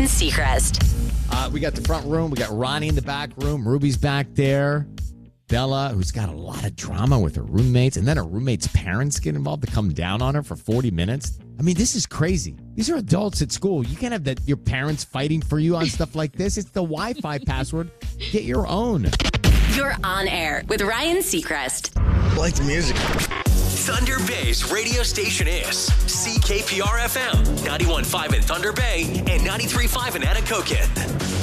Seacrest. We got the front room. We got Ronnie in the back room. Ruby's back there. Bella, who's got a lot of drama with her roommates, and then her roommates' parents get involved to come down on her for 40 minutes. I mean, this is crazy. These are adults at school. You can't have your parents fighting for you on stuff like this. It's the Wi-Fi password. Get your own. You're on air with Ryan Seacrest. I like the music. Thunder Bay's radio station is CKPR FM, 91.5 in Thunder Bay and 93.5 in Anacokin.